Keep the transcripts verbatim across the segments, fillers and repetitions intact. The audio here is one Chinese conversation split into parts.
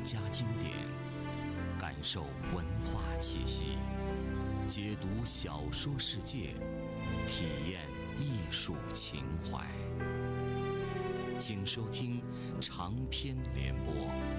家经典，感受文化气息，解读小说世界，体验艺术情怀。请收听长篇联播。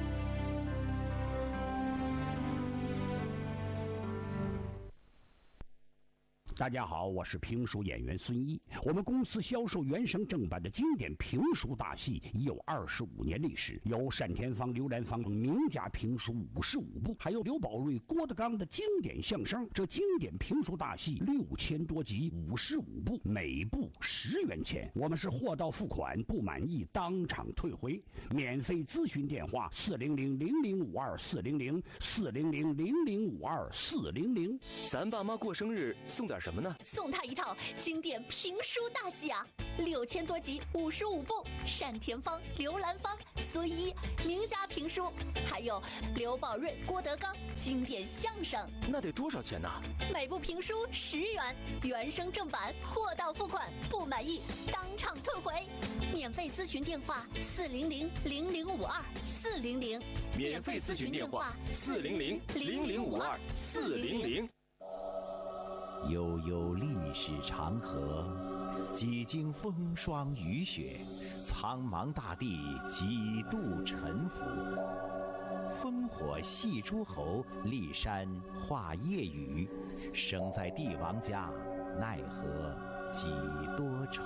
大家好，我是评书演员孙一。我们公司销售原声正版的经典评书大戏已有二十五年历史，有单田芳、刘兰芳等名家评书五十五部，还有刘宝瑞、郭德纲的经典相声。这经典评书大戏六千多集，五十五部，每部十元钱。我们是货到付款，不满意当场退回。免费咨询电话：四零零零零五二四零零四零零零零五二四零零。 咱爸妈过生日送点什么呢？ 送他一套经典评书大戏啊，六千多集，五十五部，单田芳、刘兰芳、孙一名家评书，还有刘宝瑞、郭德纲经典相声。 那得多少钱呢？ 每部评书十元，原声正版，货到付款，不满意当场退回。免费咨询电话：四零零零零五二四零零。 免费咨询电话：四零零零零五二四零零。 悠悠历史长河，几经风霜雨雪，苍茫大地几度沉浮。烽火戏诸侯，骊山画夜雨。生在帝王家，奈何几多愁。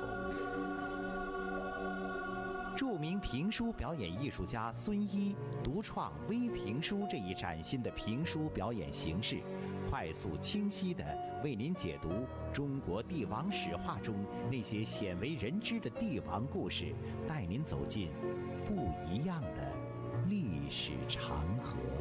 著名评书表演艺术家孙一独创微评书这一崭新的评书表演形式，快速清晰地为您解读中国帝王史话中那些鲜为人知的帝王故事，带您走进不一样的历史长河。